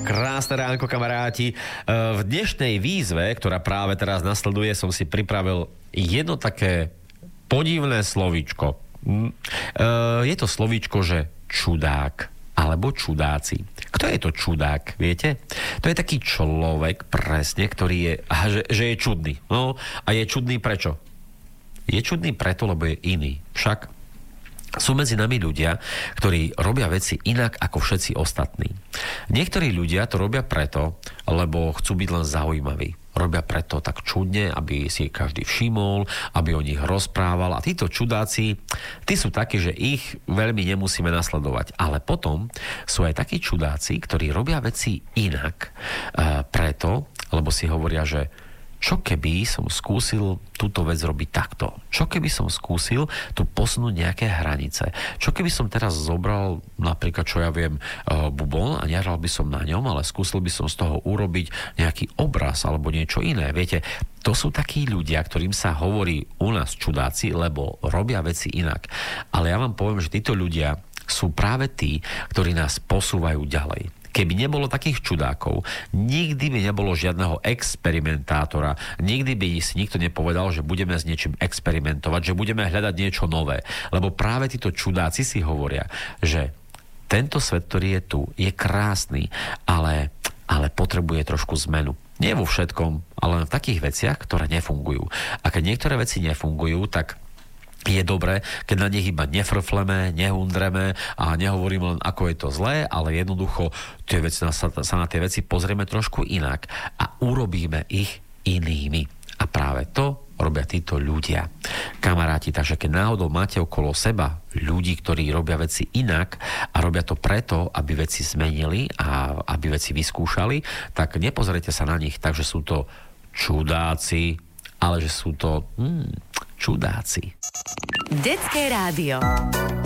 Krásne ránko, kamaráti. V dnešnej výzve, ktorá práve teraz nasleduje, som si pripravil jedno také podivné slovíčko. Je to slovíčko, že čudák alebo čudáci. Kto je to čudák, viete? To je taký človek presne, ktorý je, že je čudný. No, a je čudný prečo? Je čudný preto, lebo je iný. Však sú medzi nami ľudia, ktorí robia veci inak ako všetci ostatní. Niektorí ľudia to robia preto, lebo chcú byť len zaujímaví. Robia preto tak čudne, aby si každý všimol, aby o nich rozprával. A títo čudáci, tí sú takí, že ich veľmi nemusíme nasledovať. Ale potom sú aj takí čudáci, ktorí robia veci inak preto, lebo si hovoria, že čo keby som skúsil túto vec robiť takto? Čo keby som skúsil tu posunúť nejaké hranice? Čo keby som teraz zobral napríklad, čo ja viem, bubon a nehral by som na ňom, ale skúsil by som z toho urobiť nejaký obraz alebo niečo iné. Viete, to sú takí ľudia, ktorým sa hovorí u nás čudáci, lebo robia veci inak. Ale ja vám poviem, že títo ľudia sú práve tí, ktorí nás posúvajú ďalej. Keby nebolo takých čudákov, nikdy by nebolo žiadneho experimentátora, nikdy by si nikto nepovedal, že budeme s niečím experimentovať, že budeme hľadať niečo nové. Lebo práve títo čudáci si hovoria, že tento svet, ktorý je tu, je krásny, ale potrebuje trošku zmenu. Nie vo všetkom, ale v takých veciach, ktoré nefungujú. A keď niektoré veci nefungujú, tak je dobré, keď na nich iba nefrfleme, nehundreme a nehovoríme len, ako je to zlé, ale jednoducho sa na tie veci pozrieme trošku inak a urobíme ich inými. A práve to robia títo ľudia. Kamaráti, takže keď náhodou máte okolo seba ľudí, ktorí robia veci inak a robia to preto, aby veci zmenili a aby veci vyskúšali, tak nepozrite sa na nich tak, že sú to čudáci, ale že sú to čudáci. Detské rádio.